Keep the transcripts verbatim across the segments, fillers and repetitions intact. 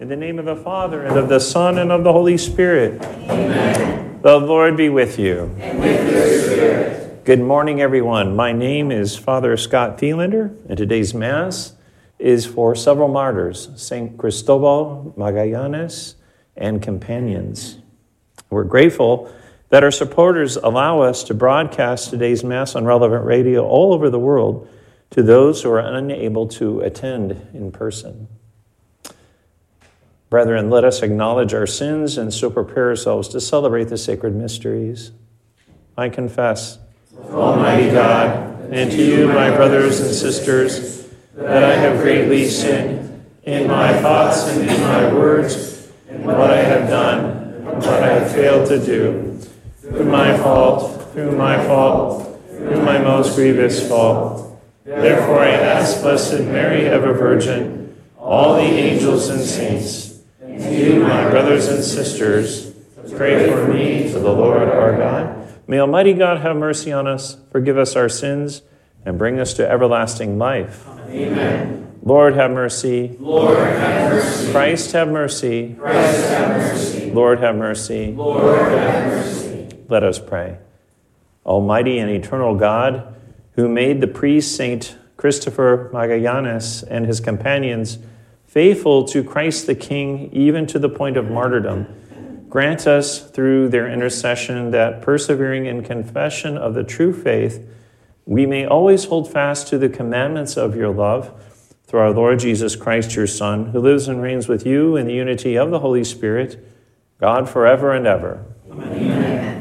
In the name of the Father, and of the Son, and of the Holy Spirit. Amen. The Lord be with you. And with your spirit. Good morning, everyone. My name is Father Scott Thielander, and today's Mass is for several martyrs, Saint Cristobal, Magallanes, and companions. We're grateful that our supporters allow us to broadcast today's Mass on Relevant Radio all over the world to those who are unable to attend in person. Brethren, let us acknowledge our sins and so prepare ourselves to celebrate the sacred mysteries. I confess, Almighty God, and to you, my brothers and sisters, that I have greatly sinned in my thoughts and in my words, in what I have done and what I have failed to do, through my fault, through my fault, through my most grievous fault. Therefore I ask Blessed Mary, ever Virgin, all the angels and saints, and you, my brothers and sisters, pray for me to the Lord our God. May Almighty God have mercy on us, forgive us our sins, and bring us to everlasting life. Amen. Lord, have mercy. Lord, have mercy. Christ, have mercy. Christ, have mercy. Lord, have mercy. Lord, have mercy. Let us pray. Almighty and eternal God, who made the priest Saint Christopher Magallanes and his companions faithful to Christ the King, even to the point of martyrdom, grant us through their intercession that, persevering in confession of the true faith, we may always hold fast to the commandments of your love, through our Lord Jesus Christ, your Son, who lives and reigns with you in the unity of the Holy Spirit, God forever and ever. Amen.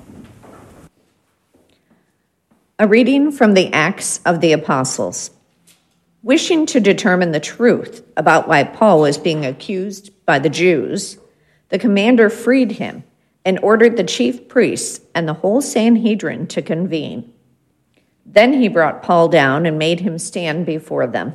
A reading from the Acts of the Apostles. Wishing to determine the truth about why Paul was being accused by the Jews, the commander freed him and ordered the chief priests and the whole Sanhedrin to convene. Then he brought Paul down and made him stand before them.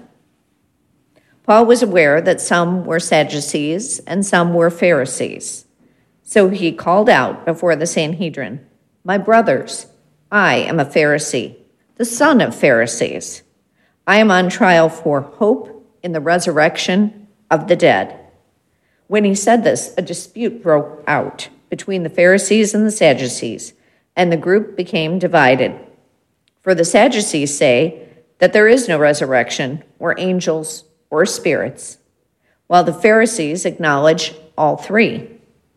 Paul was aware that some were Sadducees and some were Pharisees. So he called out before the Sanhedrin, "My brothers, I am a Pharisee, the son of Pharisees. I am on trial for hope in the resurrection of the dead." When he said this, a dispute broke out between the Pharisees and the Sadducees, and the group became divided. For the Sadducees say that there is no resurrection or angels or spirits, while the Pharisees acknowledge all three.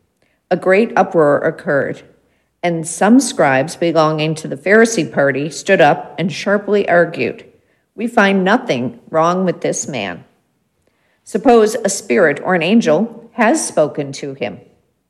A great uproar occurred, and some scribes belonging to the Pharisee party stood up and sharply argued, "We find nothing wrong with this man. Suppose a spirit or an angel has spoken to him."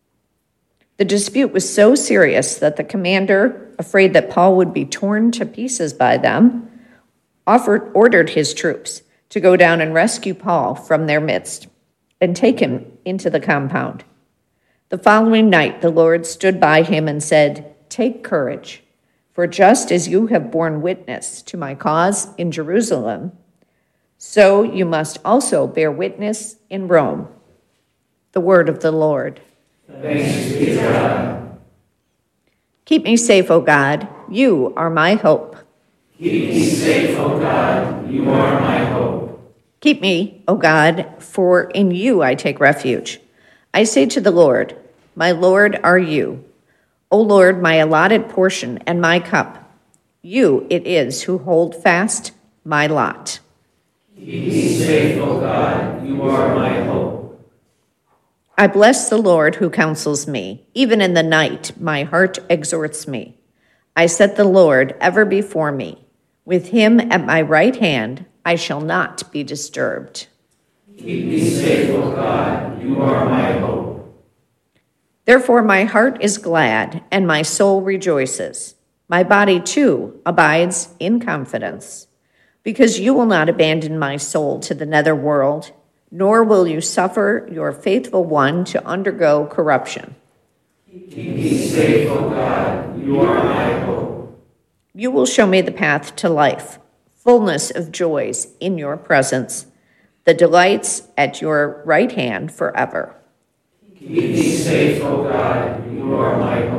The dispute was so serious that the commander, afraid that Paul would be torn to pieces by them, offered, ordered his troops to go down and rescue Paul from their midst and take him into the compound. The following night, the Lord stood by him and said, "Take courage, for just as you have borne witness to my cause in Jerusalem, so you must also bear witness in Rome." The word of the Lord. Thanks be to God. Keep me safe, O God. You are my hope. Keep me safe, O God. You are my hope. Keep me, O God, for in you I take refuge. I say to the Lord, "My Lord are you." O Lord, my allotted portion and my cup. You it is who hold fast my lot. Keep me safe, O God. You are my hope. I bless the Lord who counsels me. Even in the night, my heart exhorts me. I set the Lord ever before me. With him at my right hand, I shall not be disturbed. Keep me safe, O God. You are my hope. Therefore my heart is glad, and my soul rejoices. My body, too, abides in confidence, because you will not abandon my soul to the nether world, nor will you suffer your faithful one to undergo corruption. Keep me safe, O God. You are my hope. You will show me the path to life, fullness of joys in your presence, the delights at your right hand forever. Keep me safe, O God. You are my hope.